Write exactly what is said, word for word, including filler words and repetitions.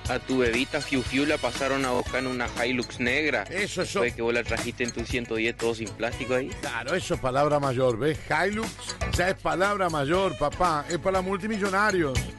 A tu bebita Fiu Fiu la pasaron a buscar en una Hilux negra. Eso, eso. Fue que vos la trajiste en tu ciento diez todo sin plástico ahí. Claro, eso es palabra mayor, ¿ves? Hilux ya es palabra mayor, papá. Es para multimillonarios.